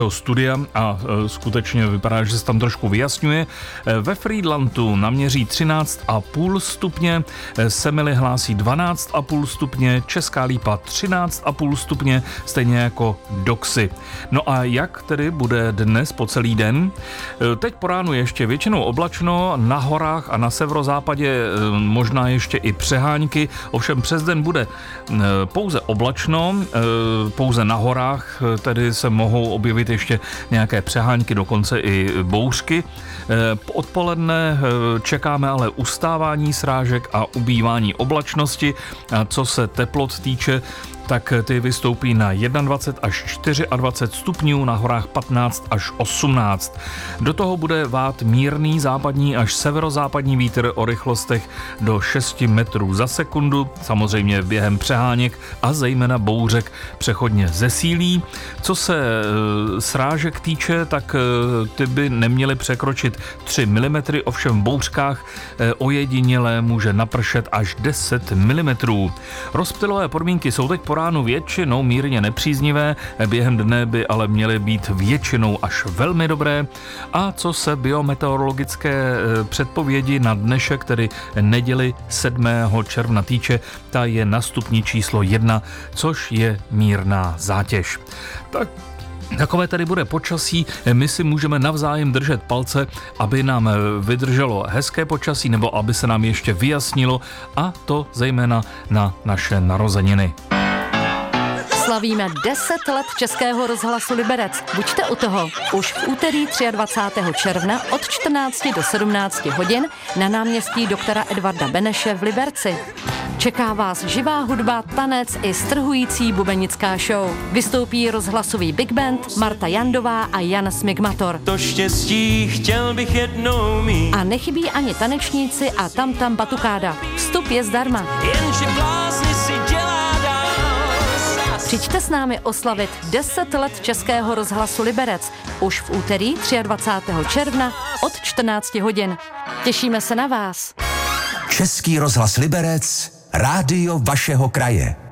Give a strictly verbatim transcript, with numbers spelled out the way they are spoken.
studia a e, skutečně vypadá, že se tam trošku vyjasňuje. E, ve Frýdlantu naměří třináct a půl stupně, e, Semily hlásí dvanáct a půl stupně, Česká Lípa třináct a půl stupně, stejně jako Doxy. No a jak tedy bude dnes po celý den? E, teď po ránu ještě většinou oblačno, na horách a na severozápadě e, možná ještě i přehánky, ovšem přes den bude e, pouze oblačno, e, pouze na horách e, tedy se mohou objevit ještě nějaké přehánky, dokonce i bouřky. Odpoledne čekáme ale ustávání srážek a ubývání oblačnosti. A co se teplot týče, tak ty vystoupí na dvacet jedna až dvacet čtyři stupňů, na horách patnáct až osmnáct. Do toho bude vát mírný západní až severozápadní vítr o rychlostech do šest metrů za sekundu, samozřejmě během přeháněk a zejména bouřek přechodně zesílí. Co se e, srážek týče, tak e, ty by neměly překročit tři milimetry, ovšem v bouřkách e, ojedinělé může napršet až deset milimetrů. Rozptylové podmínky jsou teď po ránu většinou mírně nepříznivé, během dne by ale měly být většinou až velmi dobré. A co se biometeorologické předpovědi na dnešek, tedy neděli sedmého června týče, ta je na stupni číslo jedna, což je mírná zátěž. Tak takové tady bude počasí, my si můžeme navzájem držet palce, aby nám vydrželo hezké počasí nebo aby se nám ještě vyjasnilo, a to zejména na naše narozeniny. Slavíme deset let Českého rozhlasu Liberec. Buďte u toho. Už v úterý dvacátého třetího června od čtrnácti do sedmnácti hodin na náměstí doktora Edvarda Beneše v Liberci. Čeká vás živá hudba, tanec i strhující bubenická show. Vystoupí rozhlasový big band Marta Jandová a Jan Smigmator. To štěstí chtěl bych jednou mít. A nechybí ani tanečníci a tam tam batukáda. Vstup je zdarma. Jenže blázni si dělá dál. Přijďte s námi oslavit deset let Českého rozhlasu Liberec. Už v úterý dvacátého třetího června od čtrnácti hodin. Těšíme se na vás. Český rozhlas Liberec, rádio vašeho kraje.